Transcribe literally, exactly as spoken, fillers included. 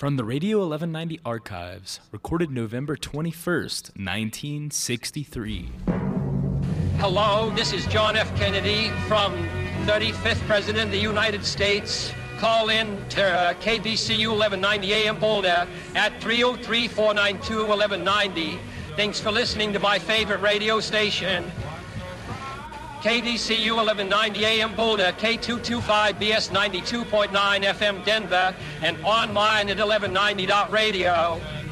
From the Radio eleven ninety archives, recorded November twenty-first, nineteen sixty-three. Hello, this is John F. Kennedy from thirty-fifth President of the United States. Call in to uh, K D C U eleven ninety A M Boulder at three oh three, four nine two, eleven ninety. Thanks for listening to my favorite radio station. K D C U eleven ninety A M Boulder, K two twenty-five B S ninety-two point nine F M Denver, and online at eleven ninety dot radio.